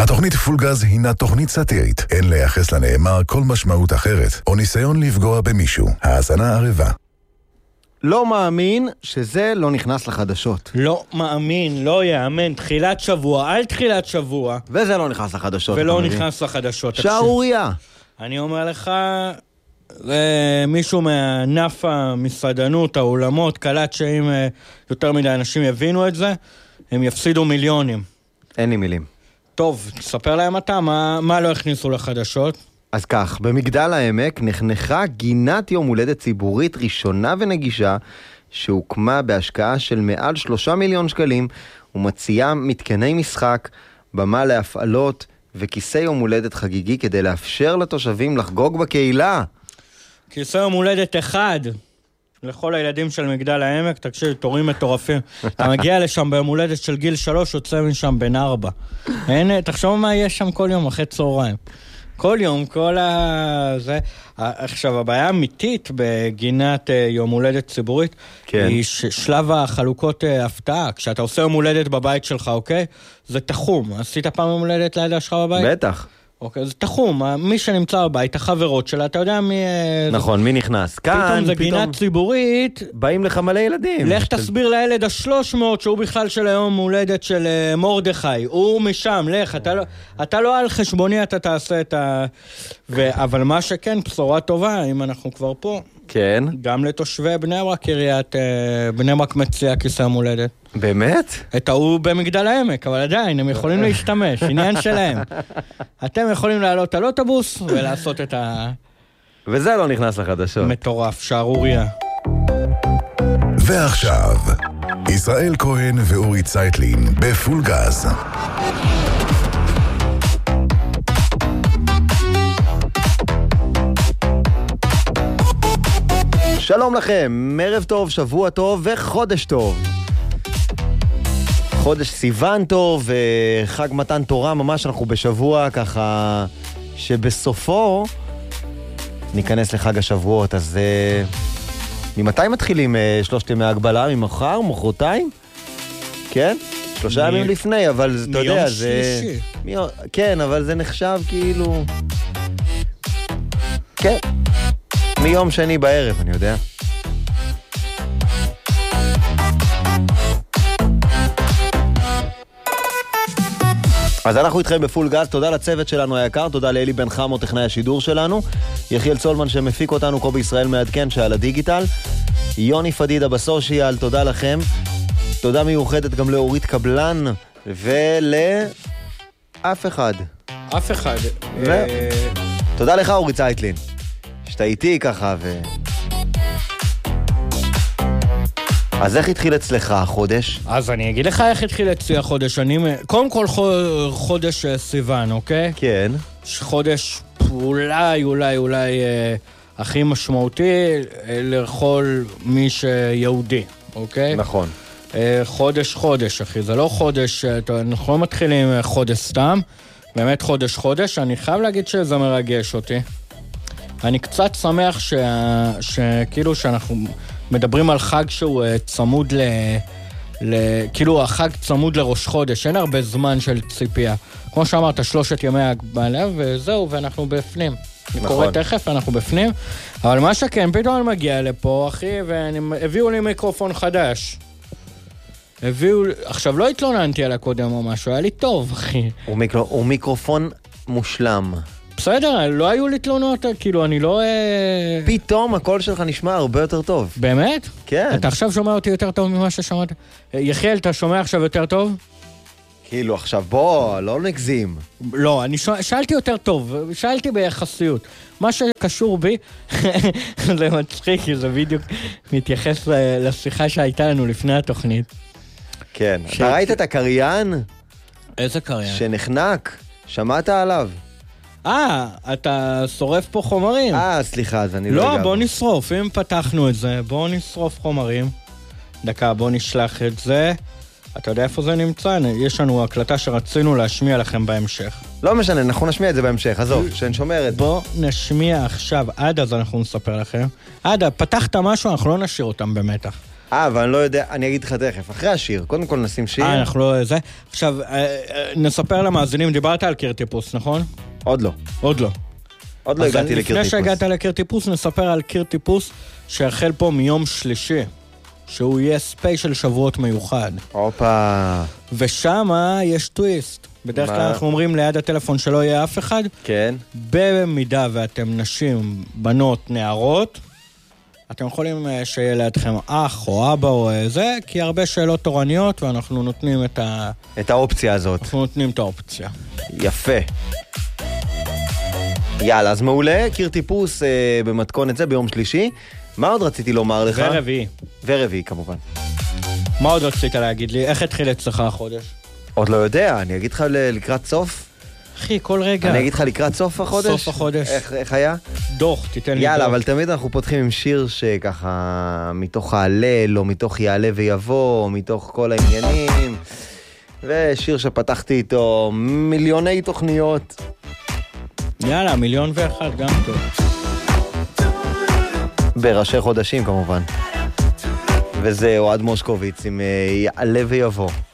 התוכנית פולגז הינה תוכנית סאטירית. אין לייחס לנאמר כל משמעות אחרת, או ניסיון לפגוע במישהו. האזנה ערבה. לא מאמין שזה לא נכנס לחדשות. לא מאמין, לא יאמן, תחילת שבוע, על תחילת שבוע. וזה לא נכנס לחדשות. ולא נכנס לחדשות. שערוריה. אני אומר לך, מישהו מענף המסעדנות, האולמות, קלט שאם יותר מדי אנשים יבינו את זה, הם יפסידו מיליונים. אין לי מילים. טוב, תספר להם אתה, מה לא הכניסו לחדשות? אז כך, במגדל העמק נחנכה גינת יום הולדת ציבורית ראשונה ונגישה, שהוקמה בהשקעה של מעל 3 מיליון שקלים, ומציעה מתקני משחק, במה להפעלות וכיסא יום הולדת חגיגי כדי לאפשר לתושבים לחגוג בקהילה. כיסא יום הולדת אחד לכל הילדים של מגדל העמק, תקשיב, תורים מטורפים. אתה מגיע לשם ביום הולדת של גיל 3, יוצא משם בן 4. תחשוב מה יש שם כל יום אחרי צהריים. כל יום, זה. עכשיו, הבעיה האמיתית בגינת יום הולדת ציבורית, כן. היא שלב החלוקות הפתעה. כשאתה עושה יום הולדת בבית שלך, אוקיי? זה תחום. עשית פעם יום הולדת לידה שלך בבית? בטח. אוקיי, זה תחום. מי שנמצא בבית, החברות שלה, אתה יודע מי... נכון, מי נכנס? פתאום זה גינה ציבורית. באים לך מלא ילדים. לך תסביר לילד ה-300 שהוא בכלל של היום הולדת של מורדכי. הוא משם, לך. אתה לא על חשבוני, אתה תעשה את ה... אבל מה שכן, בשורה טובה, אם אנחנו כבר פה. כן. גם לתושבי בני ברק, קריית בני ברק מציע כיסא יום הולדת. באמת? את ההוא במגדל העמק, אבל עדיין, הם יכולים להשתמש, עניין שלהם. אתם יכולים לעלות על אוטובוס ולעשות את ה... וזה לא נכנס לחדשות. מטורף, שערוריה. ועכשיו, ישראל כהן ואורי צייטלין בפולגז. שלום לכם, ערב טוב, שבוע טוב וחודש טוב. חודש סיוון טוב וחג מתן תורה, ממש אנחנו בשבוע ככה שבסופו ניכנס לחג השבועות. אז ממתי מתחילים 3 ימי ההגבלה? ממחר, מחרתיים? כן? 3 ימים לפני, אבל אתה יודע, זה... מיום שלישי. כן, אבל זה נחשב כאילו... כן. מיום שני בערב, אני יודע. אז אנחנו איתכם בפול גז, תודה לצוות שלנו היקר, תודה לאלי בן חמו, טכנאי השידור שלנו, יחיאל צולמן שמפיק אותנו, קובי ישראל מעדכן שעל הדיגיטל, יוני פדידה בסושיאל, תודה לכם, תודה מיוחדת גם לאורית קבלן, ולאף אחד. אף אחד. תודה לך אורי צייטלין, שאתה איתי ככה אז איך התחיל אצלך החודש? אז אני אגיד לך איך התחיל אצלי החודש. קודם כל חודש סיוון, אוקיי? כן. חודש אולי הכי משמעותי לכל מי שיהודי, אוקיי? נכון. חודש, אחי. זה לא חודש, אנחנו לא מתחילים חודש סתם. באמת חודש. אני חייב להגיד שזה מרגש אותי. אני קצת שמח שכאילו שאנחנו מדברים על חג שהוא צמוד כאילו החג צמוד לראש חודש, אין הרבה זמן של ציפייה. כמו שאמרת, 3 ימי ההגבלה, וזהו, ואנחנו בפנים. נכון. אני קורא תכף, אנחנו בפנים. אבל מה שכן, פתאום אני מגיע לפה, אחי, והביאו לי מיקרופון חדש. עכשיו לא התלוננתי על הקודם או משהו, היה לי טוב, אחי. הוא מיקרופון מושלם. בסדר, לא היו לי תלונות, כאילו אני לא... פתאום הקול שלך נשמע הרבה יותר טוב. באמת? כן. אתה עכשיו שומע אותי יותר טוב ממה ששמעת? יחיאל, אתה שומע עכשיו יותר טוב? כאילו עכשיו בוא, לא נגזים. לא, אני שאלתי יותר טוב, שאלתי ביחסיות. מה שקשור בי, זה מצחיק, כי זה בדיוק מתייחס לשיחה שהייתה לנו לפני התוכנית. כן. אתה ראית את הקריין? איזה קריין? שנחנק, שמעת עליו. אתה שורף פה חומרים. סליחה, אז אני לא, בוא נשרוף, אם פתחנו את זה, בוא נשרוף חומרים. דקה, בוא נשלח את זה. אתה יודע איפה זה נמצא? יש לנו הקלטה שרצינו להשמיע לכם בהמשך. לא משנה, אנחנו נשמיע את זה בהמשך, עזוב, שנשומרת. בוא נשמיע עכשיו, עד אז אנחנו נספר לכם. פתחת משהו, אנחנו לא נשאיר אותם במתח. אבל אני לא יודע, אני אגיד לך תכף, אחרי השיר, קודם כל נשים שיר. אנחנו לא זה. עכשיו, נספר למאזינים, דיברת על קירטיפוס, נכון? עוד לא. עוד לא. עוד לא הגעתי לקירטיפוס. לפני שהגעת לקירטיפוס, נספר על קירטיפוס שהחל פה מיום שלישי, שהוא יהיה ספיישל שבועות מיוחד. הופה. ושמה יש טוויסט. בדרך כלל אנחנו אומרים ליד הטלפון שלא יהיה אף אחד. כן. במידה ואתם נשים, בנות, נערות, אתם יכולים שיהיה לידכם אח או אבא או זה, כי הרבה שאלות תורניות ואנחנו נותנים את האופציה הזאת. אנחנו נותנים את האופציה. יפה. יאללה, אז מעולה, קירטיפוס במתכונת זה ביום שלישי. מה עוד רציתי לומר לך? ורביעי. ורביעי, כמובן. מה עוד רצית להגיד לי? איך התחיל אצלך החודש? עוד לא יודע, אני אגיד לך לקראת סוף. אחי, כל רגע. אני אגיד לך לקראת סוף החודש? סוף החודש. איך היה? דוח, תיתן לי דוח. יאללה, אבל תמיד אנחנו פותחים עם שיר שככה מתוך ההלל, או מתוך יעלה ויבוא, או מתוך כל העניינים. ושיר שפתחתי איתו מיליוני תוכניות. יאללה, 1,001,000 גם טוב. בראשי חודשים כמובן. וזה אוהד מושקוביץ עם יעלה ויבוא.